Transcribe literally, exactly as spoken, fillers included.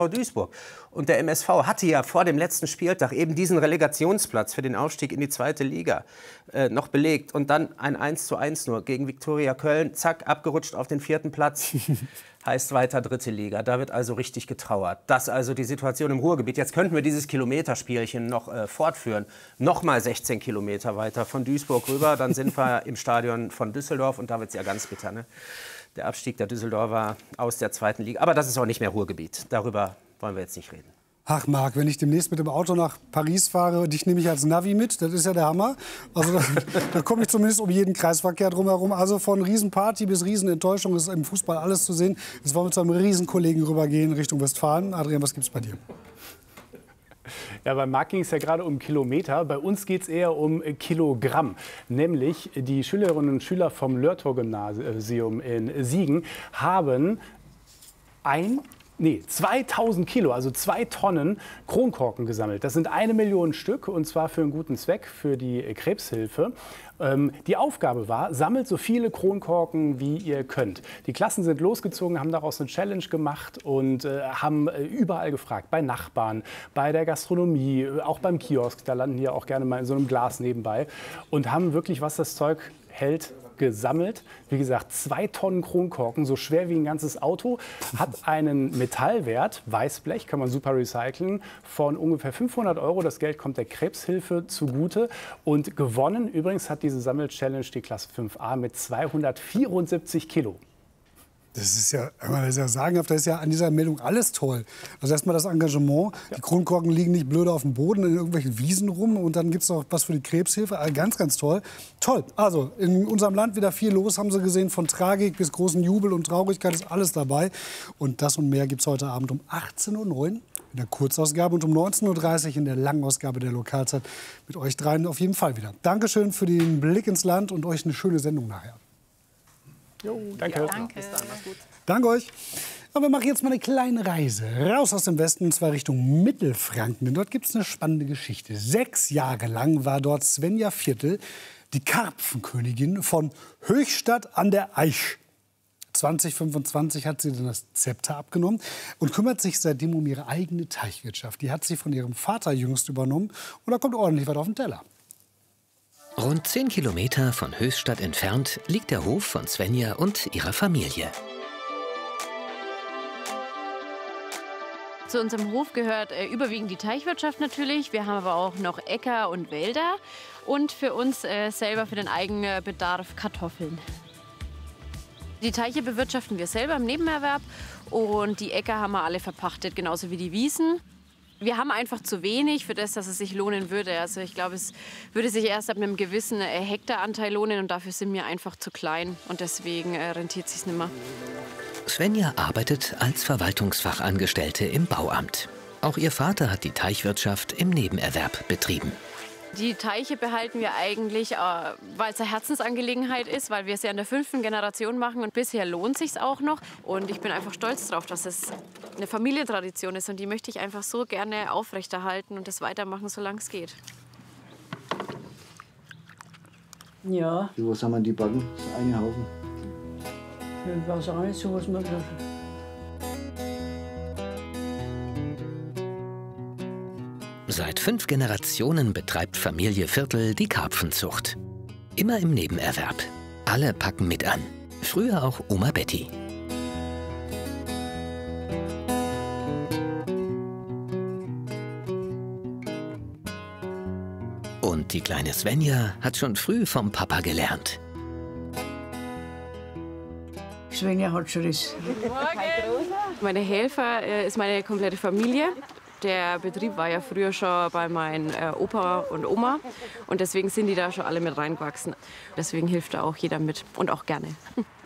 Duisburg. Und der M S V hatte ja vor dem letzten Spieltag eben diesen Relegationsplatz für den Aufstieg in die zweite Liga äh, noch belegt. Und dann ein eins zu eins nur gegen Viktoria Köln. Zack, abgerutscht auf den vierten Platz. Heißt weiter dritte Liga. Da wird also richtig getrauert. Das ist also die Situation im Ruhrgebiet. Jetzt könnten wir dieses Kilometerspielchen noch äh, fortführen. Nochmal sechzehn Kilometer weiter von Duisburg rüber. Dann sind wir im Stadion von Düsseldorf. Und da wird es ja ganz bitter, ne? Der Abstieg der Düsseldorfer aus der zweiten Liga. Aber das ist auch nicht mehr Ruhrgebiet. Darüber wollen wir jetzt nicht reden. Ach Marc, wenn ich demnächst mit dem Auto nach Paris fahre, dich nehme ich als Navi mit, das ist ja der Hammer. Also da, da komme ich zumindest um jeden Kreisverkehr drumherum. Also von Riesenparty bis Riesenenttäuschung ist im Fußball alles zu sehen. Jetzt wollen wir zu einem Riesenkollegen rübergehen Richtung Westfalen. Adrian, was gibt's bei dir? Ja, bei Marc ging es ja gerade um Kilometer. Bei uns geht es eher um Kilogramm. Nämlich die Schülerinnen und Schüler vom Lörtor-Gymnasium in Siegen haben ein Nee, zweitausend Kilo, also zwei Tonnen Kronkorken gesammelt. Das sind eine Million Stück, und zwar für einen guten Zweck, für die Krebshilfe. Ähm, die Aufgabe war, sammelt so viele Kronkorken, wie ihr könnt. Die Klassen sind losgezogen, haben daraus eine Challenge gemacht und äh, haben äh, überall gefragt. Bei Nachbarn, bei der Gastronomie, auch beim Kiosk. Da landen die ja auch gerne mal in so einem Glas nebenbei. Und haben wirklich, was das Zeug hält, gesammelt. Wie gesagt, zwei Tonnen Kronkorken, so schwer wie ein ganzes Auto, hat einen Metallwert, Weißblech, kann man super recyceln, von ungefähr fünfhundert Euro. Das Geld kommt der Krebshilfe zugute. Und gewonnen übrigens hat diese Sammel-Challenge die Klasse fünf a mit zweihundertvierundsiebzig Kilo. Das ist ja, das ist ja sagenhaft, das ist ja an dieser Meldung alles toll. Also erstmal das Engagement, ja. Die Kronkorken liegen nicht blöde auf dem Boden in irgendwelchen Wiesen rum, und dann gibt es auch was für die Krebshilfe, also ganz, ganz toll. Toll, also in unserem Land wieder viel los, haben Sie gesehen, von Tragik bis großen Jubel und Traurigkeit ist alles dabei. Und das und mehr gibt es heute Abend um achtzehn Uhr neun in der Kurzausgabe und um neunzehn Uhr dreißig in der Langausgabe der Lokalzeit mit euch dreien auf jeden Fall wieder. Dankeschön für den Blick ins Land und euch eine schöne Sendung nachher. Jo, danke. Ja, danke. Bis dann, mach's gut. Danke euch. Aber wir machen jetzt mal eine kleine Reise raus aus dem Westen, und zwar Richtung Mittelfranken. Denn dort gibt es eine spannende Geschichte. Sechs Jahre lang war dort Svenja Viertel, die Karpfenkönigin von Höchstadt an der Aisch. zwanzig fünfundzwanzig hat sie dann das Zepter abgenommen und kümmert sich seitdem um ihre eigene Teichwirtschaft. Die hat sie von ihrem Vater jüngst übernommen, und da kommt ordentlich was auf den Teller. Rund zehn Kilometer von Höchstadt entfernt liegt der Hof von Svenja und ihrer Familie. Zu unserem Hof gehört äh, überwiegend die Teichwirtschaft natürlich. Wir haben aber auch noch Äcker und Wälder und für uns äh, selber für den eigenen Bedarf Kartoffeln. Die Teiche bewirtschaften wir selber im Nebenerwerb, und die Äcker haben wir alle verpachtet, genauso wie die Wiesen. Wir haben einfach zu wenig für das, dass es sich lohnen würde. Also ich glaube, es würde sich erst ab einem gewissen Hektaranteil lohnen, und dafür sind wir einfach zu klein, und deswegen äh, rentiert es sich nicht mehr. Svenja arbeitet als Verwaltungsfachangestellte im Bauamt. Auch ihr Vater hat die Teichwirtschaft im Nebenerwerb betrieben. Die Teiche behalten wir eigentlich, äh, weil es eine Herzensangelegenheit ist, weil wir es ja in der fünften Generation machen, und bisher lohnt sich auch noch. Und ich bin einfach stolz darauf, dass es eine Familientradition ist, und die möchte ich einfach so gerne aufrechterhalten und das weitermachen, solange es geht. Ja. Für was haben wir die Backen? Das ist ein Haufen. Ich weiß auch nicht, so was man kann. Seit fünf Generationen betreibt Familie Viertel die Karpfenzucht. Immer im Nebenerwerb. Alle packen mit an. Früher auch Oma Betty. Und die kleine Svenja hat schon früh vom Papa gelernt. Svenja hat schon das. Meine Helfer äh, ist meine komplette Familie. Der Betrieb war ja früher schon bei meinen äh, Opa und Oma, und deswegen sind die da schon alle mit reingewachsen. Deswegen hilft da auch jeder mit, und auch gerne.